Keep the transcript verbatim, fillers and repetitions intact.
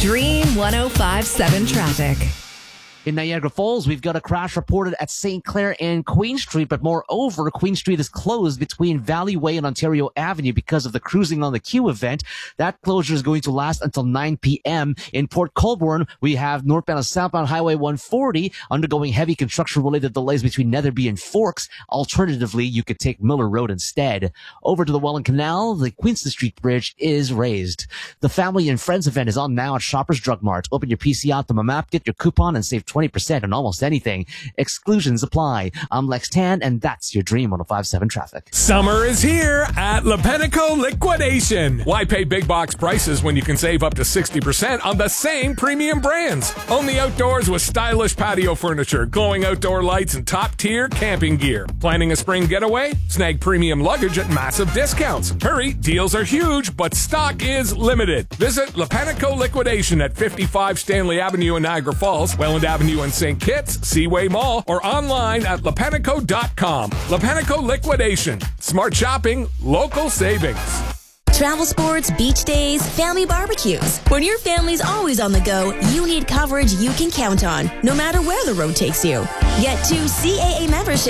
Dream one oh five point seven traffic. In Niagara Falls, we've got a crash reported at Saint Clair and Queen Street, but moreover, Queen Street is closed between Valley Way and Ontario Avenue because of the Cruising on the Q event. That closure is going to last until nine p.m. In Port Colborne, we have northbound and southbound Highway one forty undergoing heavy construction-related delays between Netherby and Forks. Alternatively, you could take Miller Road instead. Over to the Welland Canal, the Queenston Street Bridge is raised. The Family and Friends event is on now at Shoppers Drug Mart. Open your P C Optimum app, get your coupon, and save twenty percent on almost anything. Exclusions apply. I'm Lex Tan, and that's your Dream one oh five point seven traffic. Summer is here at Lepenico Liquidation. Why pay big box prices when you can save up to sixty percent on the same premium brands? Only outdoors with stylish patio furniture, glowing outdoor lights, and top-tier camping gear. Planning a spring getaway? Snag premium luggage at massive discounts. Hurry, deals are huge, but stock is limited. Visit Lepenico Liquidation at fifty-five Stanley Avenue in Niagara Falls, Welland Avenue in Saint Kitts, Seaway Mall, or online at lepenico dot com. Lepenico Liquidation. Smart shopping, local savings. Travel sports, beach days, family barbecues. When your family's always on the go, you need coverage you can count on, no matter where the road takes you. Get two C A A memberships